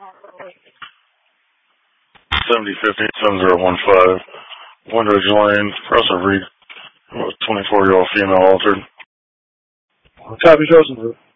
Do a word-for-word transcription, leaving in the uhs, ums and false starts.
seventy fifty, seven zero one five, Windridge Lane, Russell Reed, twenty-four-year-old female altered. Copy, Joseph.